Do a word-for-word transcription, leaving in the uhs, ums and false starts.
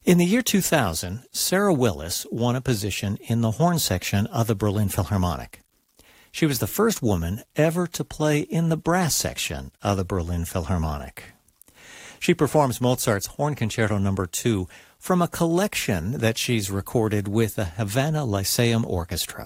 In the year two thousand, Sarah Willis won a position in the horn section of the Berlin Philharmonic. She was the first woman ever to play in the brass section of the Berlin Philharmonic. She performs Mozart's Horn Concerto Number two from a collection that she's recorded with the Havana Lyceum Orchestra.